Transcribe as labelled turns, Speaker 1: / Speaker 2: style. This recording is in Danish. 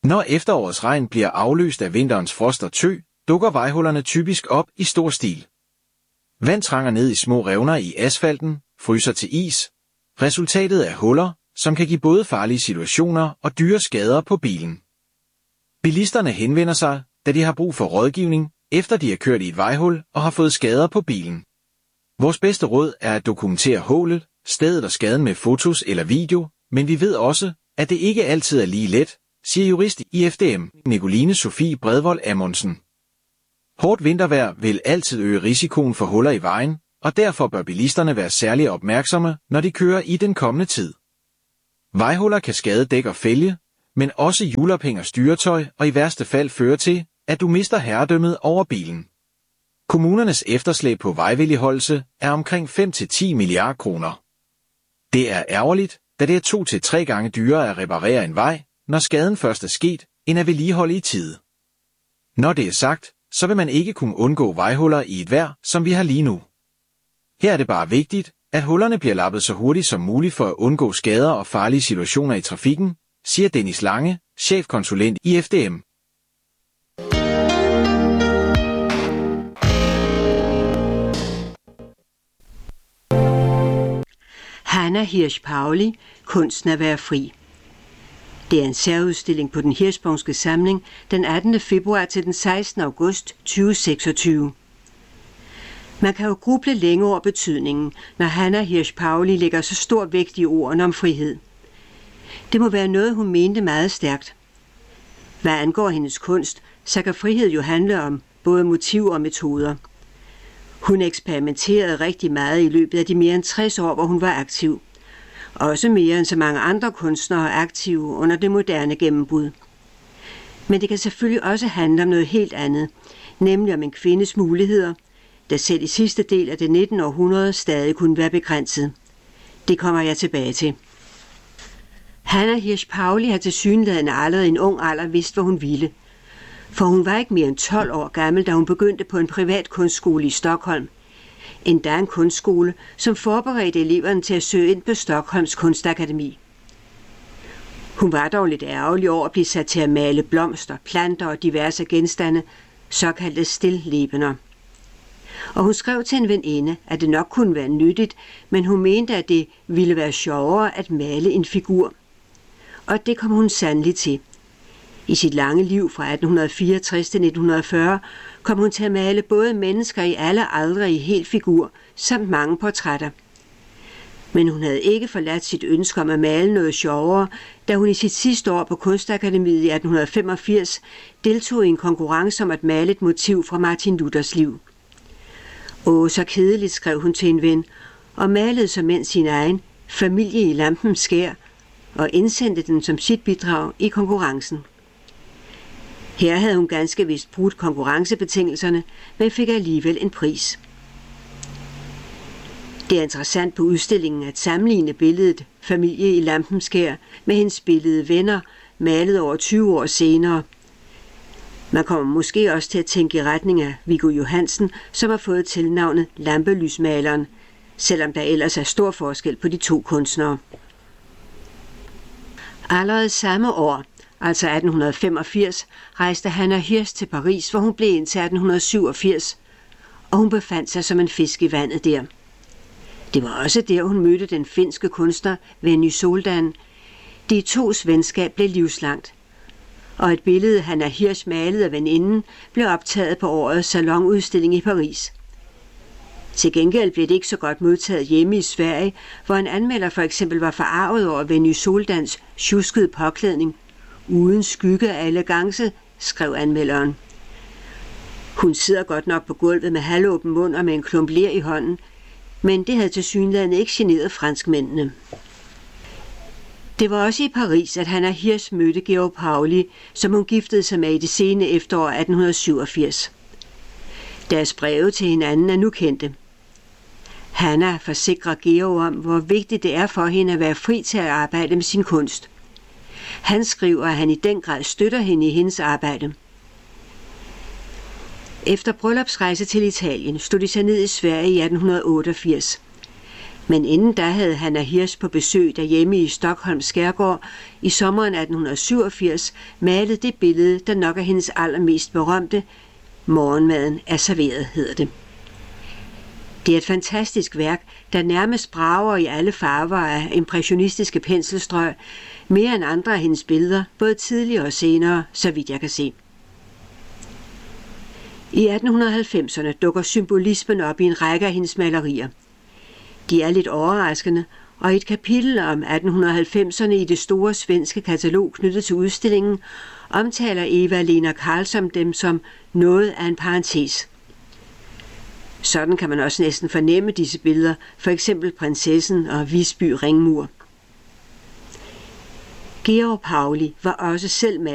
Speaker 1: Når efterårets regn bliver afløst af vinterens frost og tø, dukker vejhullerne typisk op i stor stil. Vand trænger ned i små revner i asfalten, fryser til is. Resultatet er huller, som kan give både farlige situationer og dyre skader på bilen. Bilisterne henvender sig, da de har brug for rådgivning, efter de har kørt i et vejhul og har fået skader på bilen. Vores bedste råd er at dokumentere hullet, stedet og skaden med fotos eller video, men vi ved også, at det ikke altid er lige let, siger jurist i FDM, Nicoline Sofie Bredvold Amundsen. Hårdt vintervejr vil altid øge risikoen for huller i vejen, og derfor bør bilisterne være særlig opmærksomme, når de kører i den kommende tid. Vejhuller kan skade dæk og fælge, men også hjulophæng og styretøj og i værste fald føre til, at du mister herredømmet over bilen. Kommunernes efterslæb på vejvedligeholdelse er omkring 5-10 milliarder kroner. Det er ærgerligt, da det er 2-3 gange dyrere at reparere en vej, når skaden først er sket, end at vedligeholde i tide. Når det er sagt, så vil man ikke kunne undgå vejhuller i et vejr, som vi har lige nu. Her er det bare vigtigt, at hullerne bliver lappet så hurtigt som muligt for at undgå skader og farlige situationer i trafikken, siger Dennis Lange, chefkonsulent i FDM.
Speaker 2: Hanna Hirsch-Pauli, kunsten at være fri. Det er en særudstilling på den Hirschsprungske Samling den 18. februar til den 16. august 2026. Man kan jo gruble længe over betydningen, når Hanna Hirsch-Pauli lægger så stor vægt i ordene om frihed. Det må være noget, hun mente meget stærkt. Hvad angår hendes kunst, så kan frihed jo handle om både motiv og metoder. Hun eksperimenterede rigtig meget i løbet af de mere end 60 år, hvor hun var aktiv. Også mere end så mange andre kunstnere er aktive under det moderne gennembrud. Men det kan selvfølgelig også handle om noget helt andet, nemlig om en kvindes muligheder, der selv i sidste del af det 19. århundrede stadig kunne være begrænset. Det kommer jeg tilbage til. Hanna Hirsch-Pauli har tilsyneladende allerede i en ung alder vidst, hvad hun ville. For hun var ikke mere end 12 år gammel, da hun begyndte på en privat kunstskole i Stockholm. Endda en kunstskole, som forberedte eleverne til at søge ind på Stockholms Kunstakademi. Hun var dog lidt ærgerlig over at blive sat til at male blomster, planter og diverse genstande, såkaldte stilllebener. Og hun skrev til en veninde, at det nok kunne være nyttigt, men hun mente, at det ville være sjovere at male en figur. Og det kom hun sandelig til. I sit lange liv fra 1864 til 1940 kom hun til at male både mennesker i alle aldre i hel figur, samt mange portrætter. Men hun havde ikke forladt sit ønske om at male noget sjovere, da hun i sit sidste år på Kunstakademiet i 1885 deltog i en konkurrence om at male et motiv fra Martin Luthers liv. Så kedeligt, skrev hun til en ven, og malede såmænd sin egen Familie i lampens skær og indsendte den som sit bidrag i konkurrencen. Her havde hun ganske vist brudt konkurrencebetingelserne, men fik alligevel en pris. Det er interessant på udstillingen at sammenligne billedet Familie i lampens skær med hendes billede Venner, malet over 20 år senere. Man kommer måske også til at tænke i retning af Viggo Johansen, som har fået tilnavnet Lampelysmaleren, selvom der ellers er stor forskel på de to kunstnere. Allerede samme år, altså 1885, rejste Hanna Hirsch til Paris, hvor hun blev indtil 1887, og hun befandt sig som en fisk i vandet der. Det var også der, hun mødte den finske kunstner Venny Soldan. De tos venskab blev livslangt, og et billede, Hanna Hirsch malede af veninden, blev optaget på årets salonudstilling i Paris. Til gengæld blev det ikke så godt modtaget hjemme i Sverige, hvor en anmelder for eksempel var forarvet over Venny Soldans sjuskede påklædning. Uden skygge af elegance, skrev anmelderen. Hun sidder godt nok på gulvet med halvåben mund og med en klump ler i hånden, men det havde tilsyneladende ikke generet franskmændene. Det var også i Paris, at Hanna Hirsch mødte Georg Pauli, som hun giftede sig med i det sene efterår 1887. Deres breve til hinanden er nu kendte. Hanna forsikrer Georg om, hvor vigtigt det er for hende at være fri til at arbejde med sin kunst. Han skriver, at han i den grad støtter hende i hendes arbejde. Efter bryllupsrejse til Italien stod de sig ned i Sverige i 1888. Men inden da havde Hanna Hirsch på besøg derhjemme i Stockholms skærgård i sommeren 1887 malet det billede, der nok er hendes allermest berømte. Morgenmaden er serveret, hedder det. Det er et fantastisk værk, der nærmest brager i alle farver af impressionistiske penselstrøg, mere end andre af hendes billeder, både tidligere og senere, så vidt jeg kan se. I 1890'erne dukker symbolismen op i en række af hendes malerier. De er lidt overraskende, og i et kapitel om 1890'erne i det store svenske katalog knyttet til udstillingen, omtaler Eva-Lena Karlsson dem som noget af en parentes. Sådan kan man også næsten fornemme disse billeder, for eksempel prinsessen og Visby ringmur. Georg Pauli var også selv